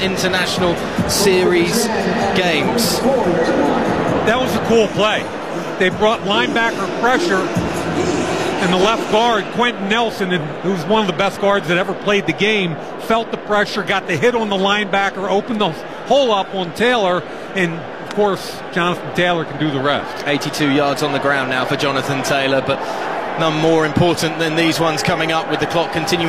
international series games. That was a cool play. They brought linebacker pressure, and the left guard, Quentin Nelson, who's one of the best guards that ever played the game, felt the pressure, got the hit on the linebacker, opened the hole up on Taylor, and of course Jonathan Taylor can do the rest. 82 yards on the ground now for Jonathan Taylor, but none more important than these ones coming up with the clock continuing.